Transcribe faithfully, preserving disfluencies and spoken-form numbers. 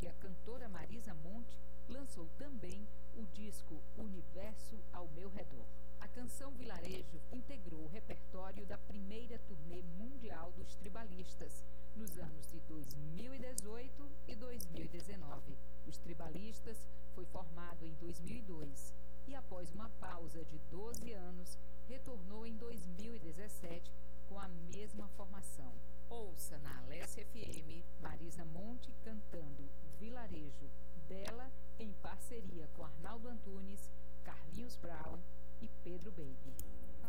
que a cantora Marisa Monte lançou também o disco Universo ao Meu Redor. A canção Vilarejo integrou o repertório da primeira turnê mundial dos Tribalistas, nos anos de dois mil e dezoito e dois mil e dezenove. Os Tribalistas foi formado em dois mil e dois e, após uma pausa de doze anos, retornou em dois mil e dezessete com a mesma formação. Ouça na Alessia F M Marisa Monte cantando Vilarejo, dela em parceria com Arnaldo Antunes, Carlinhos Brown e Pedro Baby.